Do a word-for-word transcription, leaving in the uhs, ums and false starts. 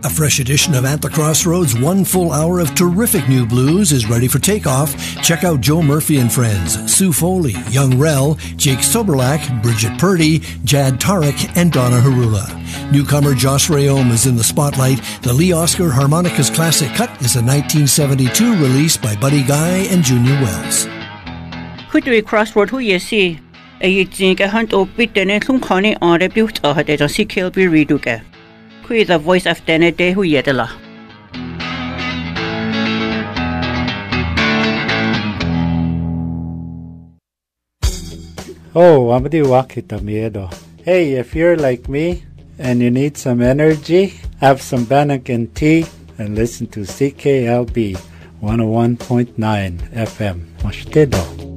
A fresh edition of At the Crossroads, one full hour of terrific new blues is ready for takeoff. Check out Joe Murphy and Friends, Sue Foley, Young Rel, Jake Soberlak, Bridget Purdy, Jad Tarek, and Donna Harula. Newcomer Josh Rayom is in the spotlight. The Lee Oscar Harmonicas Classic Cut is a nineteen seventy-two release by Buddy Guy and Junior Wells. Kutui Crossroad hu yesi. A ying a hunt o bit dene lung khani on rebut a hade on C K L B reduke. Kui the voice of dene de hu yedela. Oh, amadi wakita miedo. Hey, if you're like me and you need some energy, have some Bannakin tea and listen to C K L B one oh one point nine F M. Moshtedo.